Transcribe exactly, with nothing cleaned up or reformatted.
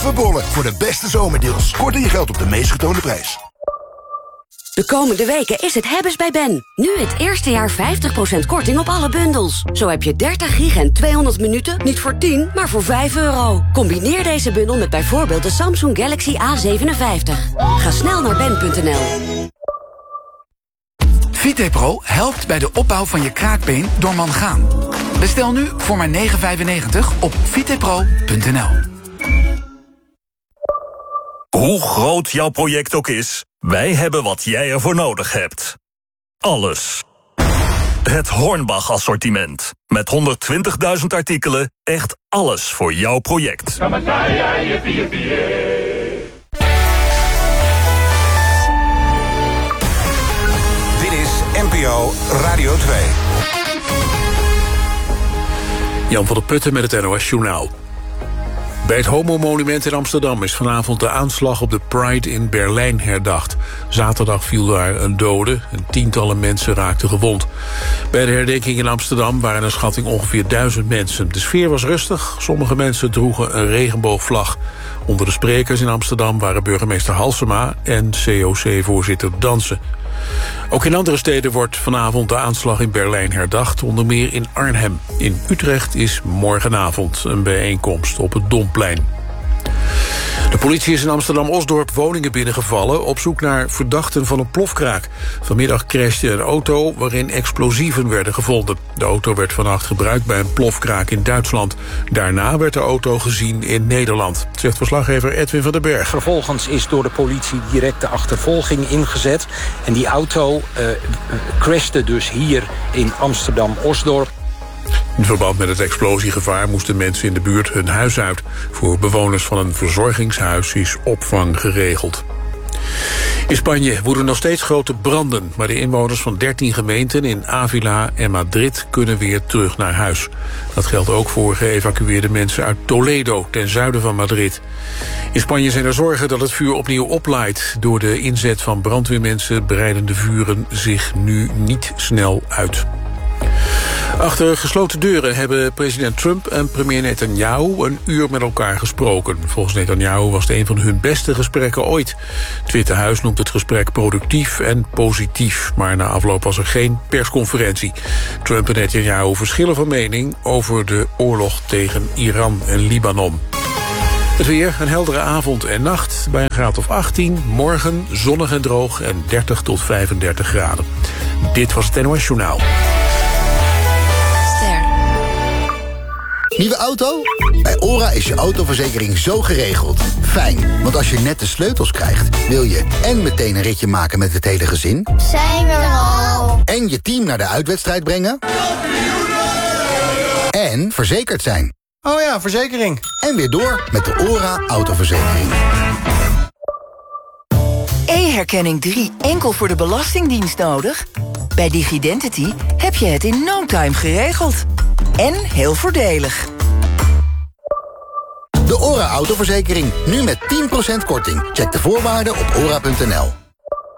Even bollen voor de beste zomerdeals. Korting je geld op de meest getoonde prijs. De komende weken is het hebben's bij Ben. Nu het eerste jaar vijftig procent korting op alle bundels. Zo heb je dertig gig en tweehonderd minuten niet voor tien, maar voor vijf euro. Combineer deze bundel met bijvoorbeeld de Samsung Galaxy A zevenenvijftig. Ga snel naar ben punt n l. Vitepro helpt bij de opbouw van je kraakbeen door mangaan. Bestel nu voor maar negen vijfennegentig op vitepro punt n l. Hoe groot jouw project ook is, wij hebben wat jij ervoor nodig hebt. Alles. Het Hornbach assortiment. Met honderdtwintigduizend artikelen, echt alles voor jouw project. Dit is N P O Radio twee. Jan van der Putten met het N O S Journaal. Bij het Homo-monument in Amsterdam is vanavond de aanslag op de Pride in Berlijn herdacht. Zaterdag viel daar een dode en tientallen mensen raakten gewond. Bij de herdenking in Amsterdam waren een schatting ongeveer duizend mensen. De sfeer was rustig, sommige mensen droegen een regenboogvlag. Onder de sprekers in Amsterdam waren burgemeester Halsema en C O C-voorzitter Dansen. Ook in andere steden wordt vanavond de aanslag in Berlijn herdacht, onder meer in Arnhem. In Utrecht is morgenavond een bijeenkomst op het Domplein. De politie is in Amsterdam-Osdorp woningen binnengevallen op zoek naar verdachten van een plofkraak. Vanmiddag crashte een auto waarin explosieven werden gevonden. De auto werd vannacht gebruikt bij een plofkraak in Duitsland. Daarna werd de auto gezien in Nederland, zegt verslaggever Edwin van den Berg. Vervolgens is door de politie direct de achtervolging ingezet. En die auto uh, crashte dus hier in Amsterdam-Osdorp. In verband met het explosiegevaar moesten mensen in de buurt hun huis uit. Voor bewoners van een verzorgingshuis is opvang geregeld. In Spanje woeden nog steeds grote branden, maar de inwoners van dertien gemeenten in Ávila en Madrid kunnen weer terug naar huis. Dat geldt ook voor geëvacueerde mensen uit Toledo, ten zuiden van Madrid. In Spanje zijn er zorgen dat het vuur opnieuw oplaait. Door de inzet van brandweermensen breiden de vuren zich nu niet snel uit. Achter gesloten deuren hebben president Trump en premier Netanyahu een uur met elkaar gesproken. Volgens Netanyahu was het een van hun beste gesprekken ooit. Het Witte Huis noemt het gesprek productief en positief, maar na afloop was er geen persconferentie. Trump en Netanyahu verschillen van mening over de oorlog tegen Iran en Libanon. Het weer, een heldere avond en nacht bij een graad of achttien. Morgen zonnig en droog en dertig tot vijfendertig graden. Dit was het N O S Journaal. Nieuwe auto? Bij OHRA is je autoverzekering zo geregeld. Fijn, want als je net de sleutels krijgt, wil je en meteen een ritje maken met het hele gezin. Zijn we er al? En je team naar de uitwedstrijd brengen. En verzekerd zijn. Oh ja, verzekering. En weer door met de OHRA autoverzekering. E-herkenning drie enkel voor de Belastingdienst nodig? Bij Digidentity heb je het in no time geregeld. En heel voordelig. De OHRA autoverzekering, nu met tien procent korting. Check de voorwaarden op ora punt n l.